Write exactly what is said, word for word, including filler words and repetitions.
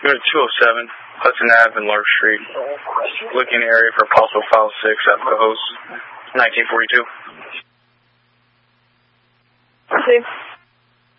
Go to two oh seven, Hudson Avenue and Lark Street. Looking area for possible file six at the host, nineteen forty-two. See.